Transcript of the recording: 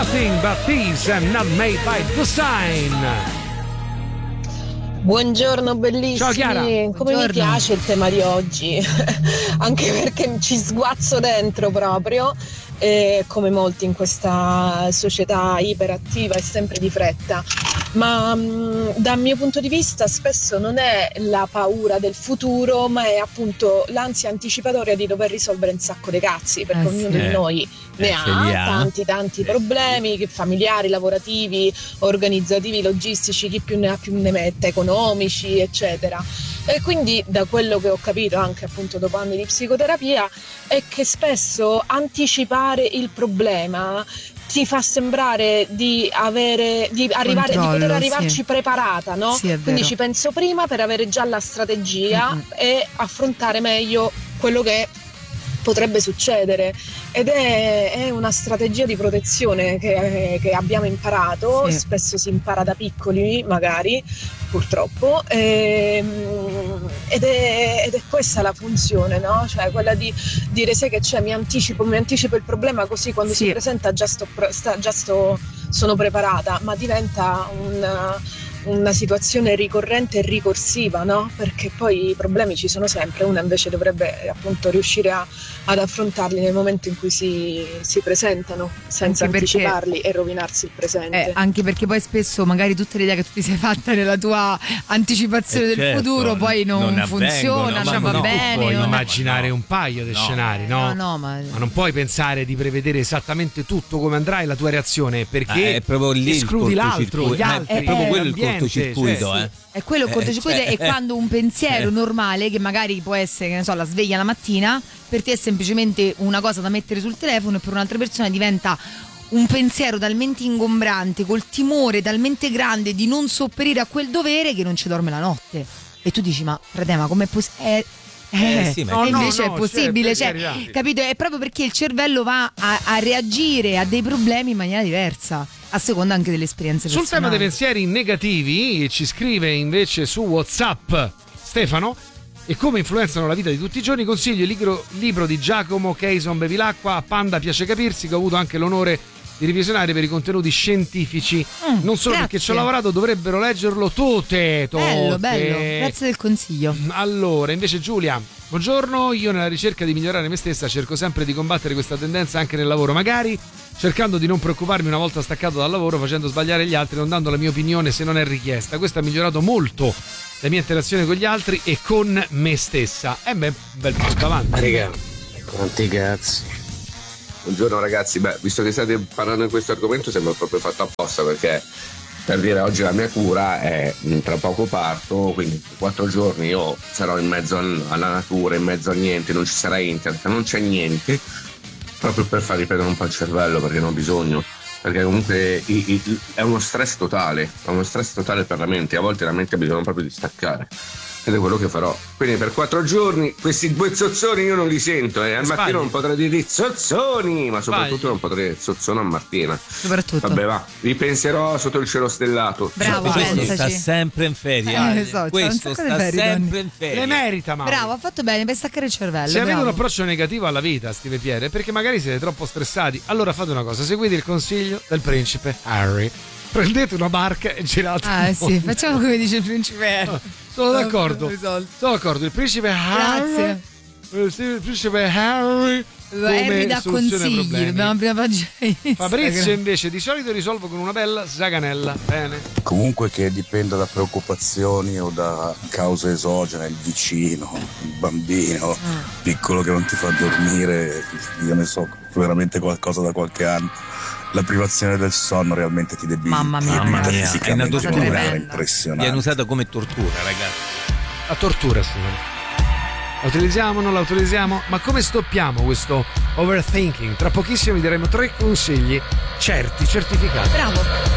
Nothing but thieves and not made by design. Buongiorno bellissimi. Ciao Chiara. Come Buongiorno. mi piace il tema di oggi, anche perché ci sguazzo dentro proprio, come molti in questa società iperattiva e sempre di fretta. Ma dal mio punto di vista spesso non è la paura del futuro, ma è appunto l'ansia anticipatoria di dover risolvere un sacco di cazzi, perché ognuno di noi ne ha tanti problemi familiari, lavorativi, organizzativi, logistici, chi più ne ha più ne mette, economici, eccetera. E quindi da quello che ho capito anche appunto dopo anni di psicoterapia è che spesso anticipare il problema ti fa sembrare di poter arrivarci preparata, no? Sì, è Quindi vero. ci penso prima per avere già la strategia e affrontare meglio quello che potrebbe succedere, ed è una strategia di protezione che abbiamo imparato, Sì. spesso si impara da piccoli magari, purtroppo, ed è questa la funzione, no? Cioè quella di dire sai che c'è, mi anticipo il problema, così quando Sì. si presenta sono preparata, ma diventa una situazione ricorrente e ricorsiva, no? Perché poi i problemi ci sono sempre, una invece dovrebbe appunto riuscire ad affrontarli nel momento in cui si presentano, senza Anche perché- anticiparli e rovinarsi il presente. Anche perché poi spesso magari tutte le idee che tu ti sei fatta nella tua anticipazione del certo, futuro poi non non avvengono, funziona, ma non va no, bene. Puoi non- immaginare un paio di scenari, no? No, ma non puoi pensare di prevedere esattamente tutto come andrà e la tua reazione, perché è proprio lì il escludi l'altro, cortocircuito. gli altri, È proprio quello il l'ambiente, cortocircuito, cioè, è quello il cortocircuito, è quando un pensiero normale, che magari può essere, che ne so, la sveglia la mattina, per te è semplicemente una cosa da mettere sul telefono, e per un'altra persona diventa un pensiero talmente ingombrante, col timore talmente grande di non sopperire a quel dovere, che non ci dorme la notte. E tu dici, ma frate, ma com'è possibile? sì, ma No, E no, invece no, è possibile, cioè, per cioè, carità. capito? È proprio perché il cervello va a reagire a dei problemi in maniera diversa, a seconda anche delle esperienze Sul tema dei personali. pensieri negativi ci scrive invece su WhatsApp Stefano: e come influenzano la vita di tutti i giorni, consiglio il libro di Giacomo Cason Bevilacqua, A Panda piace capirsi, che ho avuto anche l'onore di revisionare per i contenuti scientifici. Non solo grazie. perché ci ho lavorato, dovrebbero leggerlo tutte. Bello, grazie del consiglio. Allora, invece Giulia: buongiorno, io nella ricerca di migliorare me stessa cerco sempre di combattere questa tendenza anche nel lavoro, magari cercando di non preoccuparmi una volta staccato dal lavoro, facendo sbagliare gli altri, non dando la mia opinione se non è richiesta. Questo ha migliorato molto la mia interazione con gli altri e con me stessa. Bel punto avanti. Raga, quanti cazzi. Buongiorno ragazzi, visto che state parlando di questo argomento sembra proprio fatto apposta, perché per dire oggi la mia cura è tra poco parto, quindi 4 giorni io sarò in mezzo alla natura, in mezzo a niente, non ci sarà internet, non c'è niente, proprio per far riprendere un po' il cervello, perché ne ho bisogno, perché comunque è uno stress totale per la mente, a volte la mente ha bisogno proprio di staccare. Ed è quello che farò. Quindi per 4 giorni questi due zozzoni io non li sento, al Sbagli. mattino non potrei dire zozzoni, ma soprattutto Sbagli. non potrei dire zozzone a Martina. Soprattutto. Vabbè, va, ripenserò sotto il cielo stellato. Bravo, questo pensaci. sta sempre in ferie. Lo so, c'ha un Questo sacco di sta ferie, sempre in ferie. Le merita, Mauro. Bravo, ha fatto bene per staccare il cervello. Se avete bravo. un approccio negativo alla vita, Steve Pierre, è perché magari siete troppo stressati, allora fate una cosa: seguite il consiglio del principe Harry. Prendete una barca e girate Ah, il sì, mondo. facciamo come dice il principe. Sono d'accordo. Risolto. Sono d'accordo. Il principe Harry. Grazie. Il principe Harry. Harry dà consigli, dobbiamo aprire la pagina Instagram. Fabrizio invece di solito risolvo con una bella saganella. Bene. Comunque che dipenda da preoccupazioni o da cause esogene, il vicino, il bambino, piccolo che non ti fa dormire, io ne so veramente qualcosa da qualche anno. La privazione del sonno realmente ti debilita. Mamma mia, Mamma mia, è una fisicamente, in tortura. maniera impressionante. Viene usata come tortura, ragazzi. La tortura, signore. La utilizziamo, non la utilizziamo? Ma come stoppiamo questo overthinking? Tra pochissimo vi daremo 3 consigli certi, certificati. Bravo.